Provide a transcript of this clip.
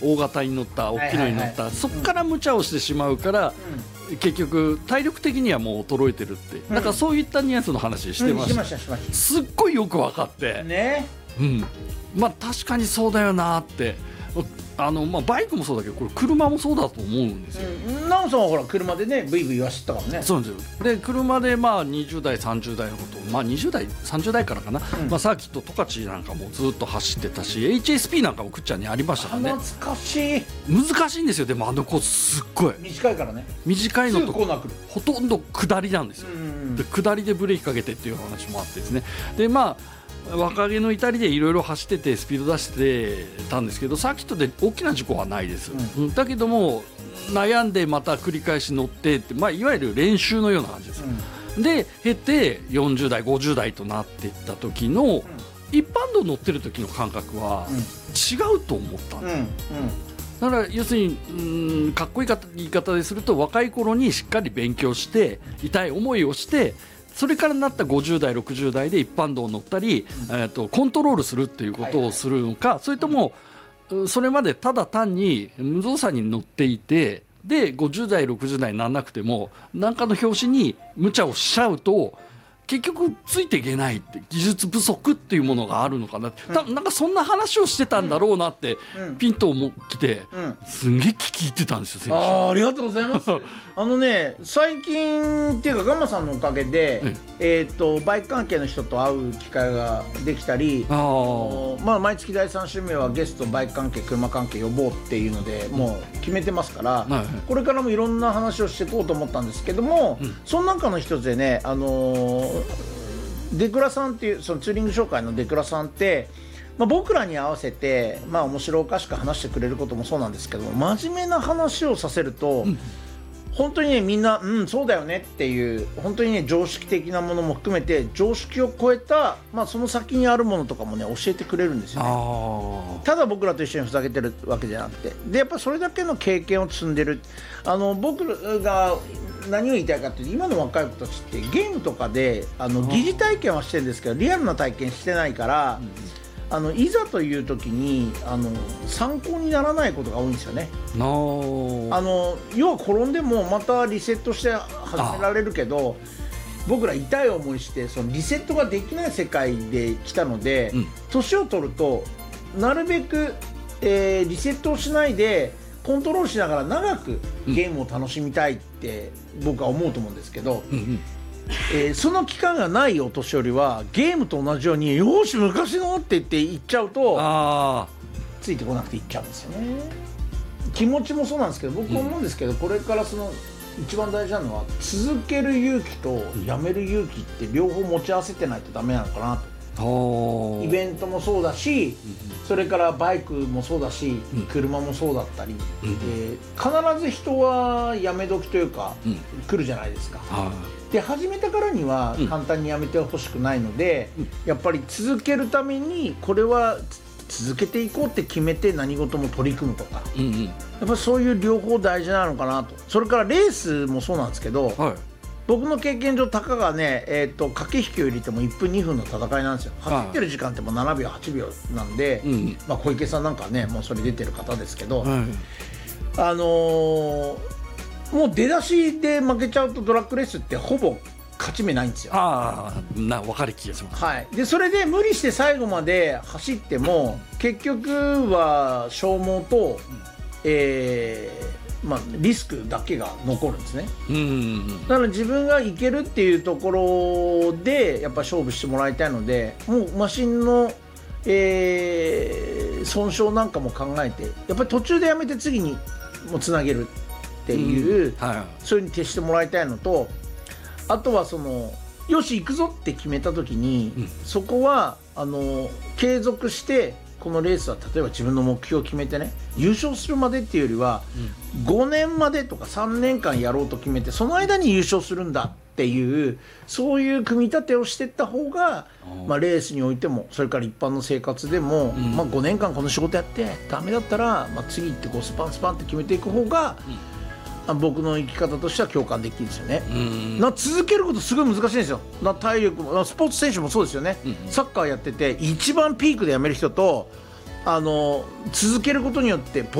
大型に乗った大きいのに乗った、そこから無茶をしてしまうから、結局体力的にはもう衰えてるって、だからそういったニュアンスの話してました、すっごいよく分かってね、まあ確かにそうだよなって。まあ、バイクもそうだけどこれ車もそうだと思うんですよ。 ナオさんはほら車でねブイブイ言わせたからね。 そうなんですよ。で車でまあ20代30代のこと、まあ20代30代からかな、まあ、サーキット十勝なんかもずっと走ってたし HSP なんかもくっちゃんにありましたからね。 懐かしい。 難しいんですよ。でもコースすっごい短いからね。 短いのとすぐコーナー来る。 ほとんど下りなんですよ。で下りでブレーキかけてっていう話もあってですね。でまあ若気の至りでいろいろ走っててスピード出してたんですけど、サーキットで大きな事故はないです、だけども悩んでまた繰り返し乗ってって、まあ、いわゆる練習のような感じです、で経て40代50代となっていった時の、一般道乗ってる時の感覚は違うと思ったんです、だから要するにかっこいい言い方ですると、若い頃にしっかり勉強して痛い思いをしてそれからなった50代60代で一般道を乗ったり、コントロールするっていうことをするのか、それともそれまでただ単に無造作に乗っていて、で50代60代にならなくても何かの拍子に無茶をしちゃうと結局ついていけないって、技術不足っていうものがあるのかな、なんかそんな話をしてたんだろうなって、ピンと来て、すんげえ聞いてたんですよ。 ありがとうございます。最近っていうかガンマさんのおかげで、バイク関係の人と会う機会ができたり、まあ、毎月第3週目はゲストバイク関係車関係呼ぼうっていうのでもう決めてますから、これからもいろんな話をしていこうと思ったんですけども、その中の一つでね、デクラさんっていうそのツーリング紹介のデクラさんって、まあ、僕らに合わせて、まあ、面白おかしく話してくれることもそうなんですけど、真面目な話をさせると、本当にねみんなそうだよねっていう本当にね常識的なものも含めて常識を超えた、まあ、その先にあるものとかもね教えてくれるんですよね。ただ僕らと一緒にふざけてるわけじゃなくて、でやっぱそれだけの経験を積んでる。僕が何を言いたいかっていうと、今の若い子たちってゲームとかで疑似体験はしてるんですけどリアルな体験してないから、いざという時に参考にならないことが多いんですよね。要は転んでもまたリセットして始められるけど、僕ら痛い思いしてそのリセットができない世界で来たので、年を取るとなるべく、リセットをしないでコントロールしながら長くゲームを楽しみたいって僕は思うと思うんですけど、その期間がないお年寄りはゲームと同じようによーし昔のって言っちゃうとついてこなくていっちゃうんですよね。気持ちもそうなんですけど、僕も思うんですけど、これからその一番大事なのは続ける勇気とやめる勇気って両方持ち合わせてないとダメなのかなと。イベントもそうだし、それからバイクもそうだし、車もそうだったり、必ず人はやめ時というか、来るじゃないですか。で始めたからには簡単にやめてほしくないので、やっぱり続けるためにこれは続けていこうって決めて何事も取り組むとか、やっぱそういう両方大事なのかなと。それからレースもそうなんですけど、僕の経験上たかがね、駆け引きを入れても1分2分の戦いなんですよ。走ってる時間ってもう7秒8秒なんで、まあ、小池さんなんかねもうそれ出てる方ですけど、もう出だしで負けちゃうとドラッグレースってほぼ勝ち目ないんですよ。 分かる気がします。 でそれで無理して最後まで走っても結局は消耗と、まあ、リスクだけが残るんですね。だから自分がいけるっていうところでやっぱ勝負してもらいたいので、もうマシンの、損傷なんかも考えてやっぱり途中でやめて次にもつなげるっていう、そういうふうに徹してもらいたいのと、あとはそのよし行くぞって決めた時に、そこは継続してこのレースは例えば自分の目標を決めてね優勝するまでっていうよりは、5年までとか3年間やろうと決めてその間に優勝するんだっていうそういう組み立てをしていった方が、まあ、レースにおいてもそれから一般の生活でも、まあ、5年間この仕事やってダメだったら、まあ、次行ってこうスパンスパンって決めていく方が、僕の生き方としては共感できるんですよね。続けることすごい難しいんですよ。体力もスポーツ選手もそうですよね。サッカーやってて一番ピークでやめる人と続けることによって